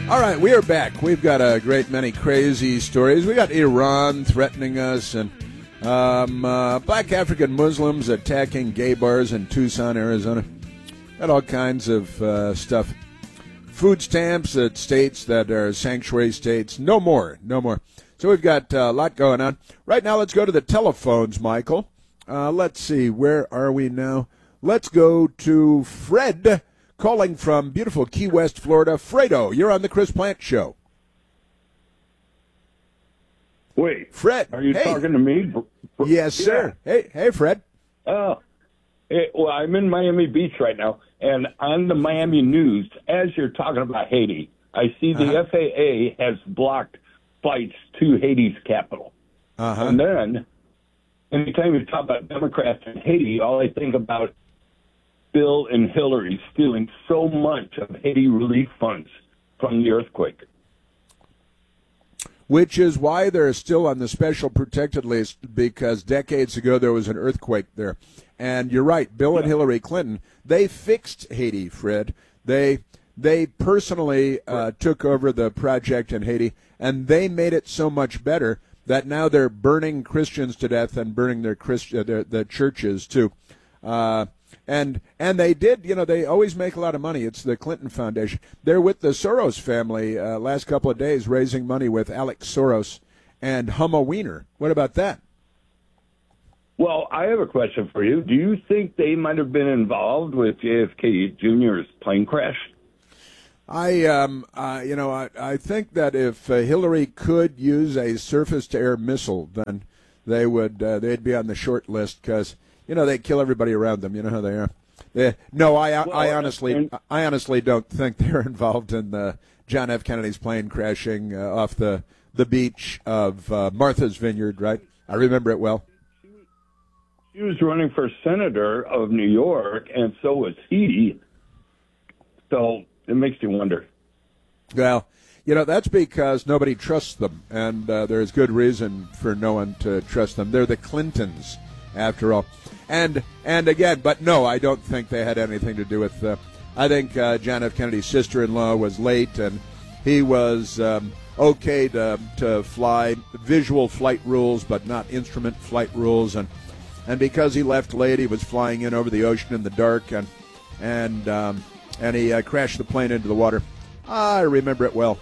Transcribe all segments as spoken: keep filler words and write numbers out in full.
All right, we are back. We've got a great many crazy stories. We got Iran threatening us, and um, uh, black African Muslims attacking gay bars in Tucson, Arizona. Got all kinds of uh, stuff. Food stamps at states that are sanctuary states. No more, no more. So we've got uh, a lot going on. Right now, let's go to the telephones, Michael. Uh, let's see, where are we now? Let's go to Fred, calling from beautiful Key West, Florida. Fredo, you're on the Chris Plant Show. Wait, Fred, are you hey. talking to me? Yes, sir. Yeah. Hey, hey, Fred. Oh, hey, well, I'm in Miami Beach right now, and on the Miami news, as you're talking about Haiti, I see the uh-huh. F A A has blocked flights to Haiti's capital. Uh-huh. And then, anytime you talk about Democrats in Haiti, all I think about Bill and Hillary stealing so much of Haiti relief funds from the earthquake. Which is why they're still on the special protected list, because decades ago there was an earthquake there. And you're right, Bill and Hillary Clinton, they fixed Haiti, Fred. They they personally uh, took over the project in Haiti, and they made it so much better that now they're burning Christians to death and burning their Christ- uh, their, the churches too. Uh, and and they did, you know, they always make a lot of money. It's the Clinton Foundation. They're with the Soros family uh, last couple of days raising money with Alex Soros and Humma Weiner. What about that? Well, I have a question for you. Do you think they might have been involved with J F K Junior's plane crash? I, um, uh, you know, I, I think that if uh, Hillary could use a surface-to-air missile, then they would, uh, they'd be on the short list because, you know, they kill everybody around them. You know how they are. They, no, I, I, well, I honestly, and, I honestly don't think they're involved in the John F. Kennedy's plane crashing uh, off the the beach of uh, Martha's Vineyard. Right, I remember it well. She was running for senator of New York, and so was he. So it makes you wonder. Well, you know, that's because nobody trusts them, and uh, there's good reason for no one to trust them. They're the Clintons, after all. And and again, but no, I don't think they had anything to do with. Uh, I think uh, John F. Kennedy's sister-in-law was late, and he was um, okay to to fly visual flight rules, but not instrument flight rules. And and because he left late, he was flying in over the ocean in the dark, and and um, and he uh, crashed the plane into the water. I remember it well.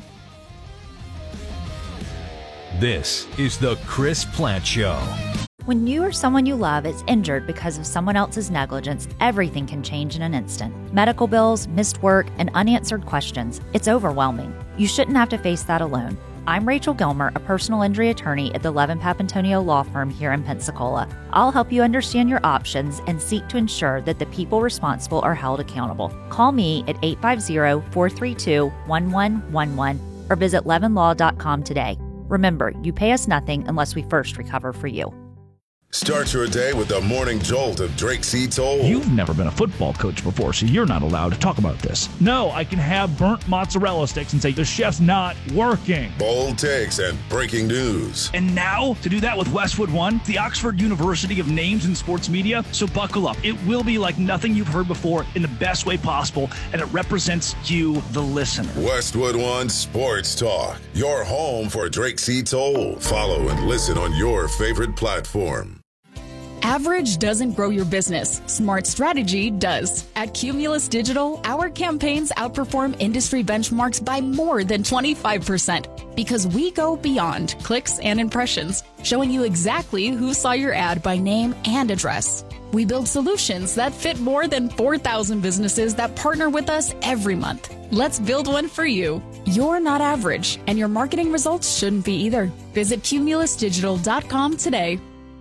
This is the Chris Plant Show. When you or someone you love is injured because of someone else's negligence, everything can change in an instant. Medical bills, missed work, and unanswered questions. It's overwhelming. You shouldn't have to face that alone. I'm Rachel Gilmer, a personal injury attorney at the Levin Papantonio Law Firm here in Pensacola. I'll help you understand your options and seek to ensure that the people responsible are held accountable. Call me at eight five zero, four three two, one one one one or visit levin law dot com today. Remember, you pay us nothing unless we first recover for you. Start your day with the morning jolt of Drake C. Toll. You've never been a football coach before, so you're not allowed to talk about this. No, I can have burnt mozzarella sticks and say the chef's not working. Bold takes and breaking news. And now, to do that with Westwood One, the Oxford University of names in sports media. So buckle up. It will be like nothing you've heard before in the best way possible, and it represents you, the listener. Westwood One Sports Talk, your home for Drake C. Toll. Follow and listen on your favorite platform. Average doesn't grow your business. Smart strategy does. At Cumulus Digital, our campaigns outperform industry benchmarks by more than twenty-five percent because we go beyond clicks and impressions, showing you exactly who saw your ad by name and address. We build solutions that fit more than four thousand businesses that partner with us every month. Let's build one for you. You're not average, and your marketing results shouldn't be either. Visit cumulus digital dot com today.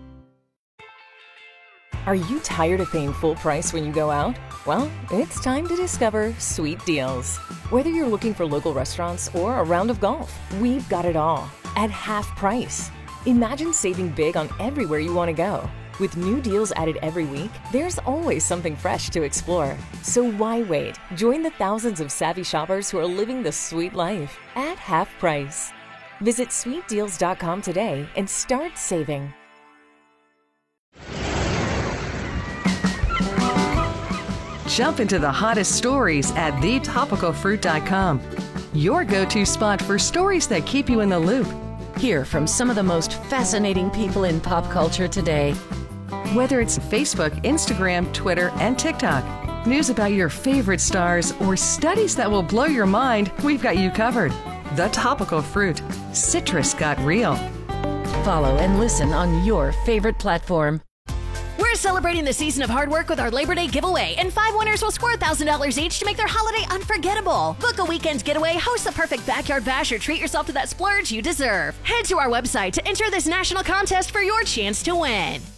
Are you tired of paying full price when you go out? Well, it's time to discover Sweet Deals. Whether you're looking for local restaurants or a round of golf, we've got it all at half price. Imagine saving big on everywhere you want to go. With new deals added every week, there's always something fresh to explore. So why wait? Join the thousands of savvy shoppers who are living the sweet life at half price. Visit sweet deals dot com today and start saving. Jump into the hottest stories at the topical fruit dot com. your go-to spot for stories that keep you in the loop. Hear from some of the most fascinating people in pop culture today. Whether it's Facebook, Instagram, Twitter, and TikTok, news about your favorite stars, or studies that will blow your mind, we've got you covered. The Topical Fruit. Citrus got real. Follow and listen on your favorite platform. We're celebrating the season of hard work with our Labor Day giveaway, and five winners will score one thousand dollars each to make their holiday unforgettable. Book a weekend getaway, host the perfect backyard bash, or treat yourself to that splurge you deserve. Head to our website to enter this national contest for your chance to win.